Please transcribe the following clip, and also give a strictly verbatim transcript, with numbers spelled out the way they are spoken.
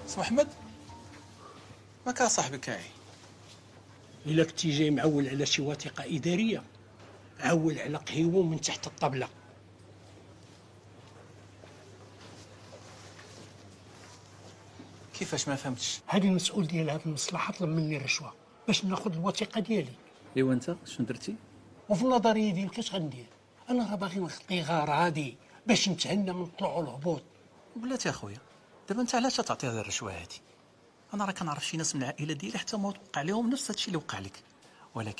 سي محمد ما كان صاحبي كاعي. الا كنتي جاي معول على شي وثيقه اداريه عول على قهيوه من تحت الطبله. كيفاش ما فهمتش؟ هذه المسؤول ديال هذه المصلحه طلب مني رشوه باش ناخذ الوثيقه ديالي. ايوا انت شنو درتي؟ وفي النظريه ديالك اش غندير؟ انا راه باغي نخطي غراضي باش نتهنى من الطلوع والهبوط. بلاتي اخويا دابا انت علاش تعطي هذه الرشوه هذه؟ انا راه كنعرف شي ناس من العائله ديالي حتى ما وقع لهم نفس هادشي اللي وقع لك.